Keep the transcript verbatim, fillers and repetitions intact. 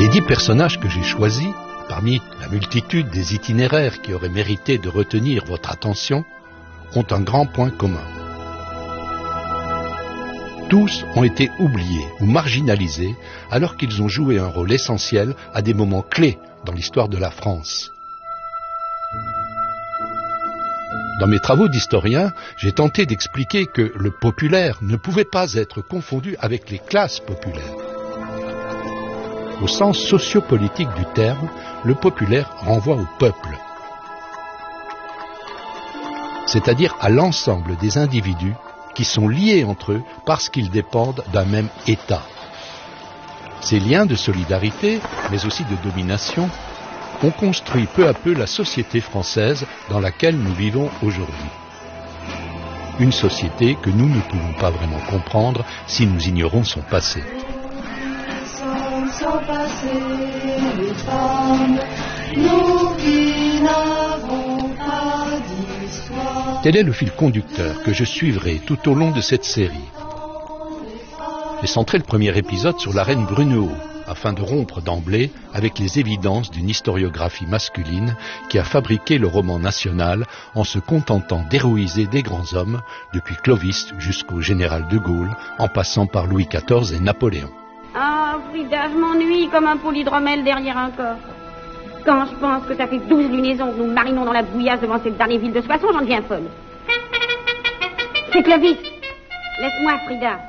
Les dix personnages que j'ai choisis, parmi la multitude des itinéraires qui auraient mérité de retenir votre attention, ont un grand point commun. Tous ont été oubliés ou marginalisés alors qu'ils ont joué un rôle essentiel à des moments clés dans l'histoire de la France. Dans mes travaux d'historien, j'ai tenté d'expliquer que le populaire ne pouvait pas être confondu avec les classes populaires. Au sens sociopolitique du terme, le populaire renvoie au peuple, c'est-à-dire à l'ensemble des individus qui sont liés entre eux parce qu'ils dépendent d'un même État. Ces liens de solidarité, mais aussi de domination, ont construit peu à peu la société française dans laquelle nous vivons aujourd'hui. Une société que nous ne pouvons pas vraiment comprendre si nous ignorons son passé. Sans passé, les femmes, nous qui n'avons pas d'histoire. Tel est le fil conducteur que je suivrai tout au long de cette série. J'ai centré le premier épisode sur la reine Brunehaut, afin de rompre d'emblée avec les évidences d'une historiographie masculine qui a fabriqué le roman national en se contentant d'héroïser des grands hommes, depuis Clovis jusqu'au général de Gaulle, en passant par Louis quatorze et Napoléon. Ah, Frida, je m'ennuie comme un polydromel derrière un coffre. Quand je pense que ça fait douze lunaisons que nous marinons dans la bouillasse devant cette dernière ville de Soissons, j'en deviens folle. C'est Clovis. Laisse-moi, Frida.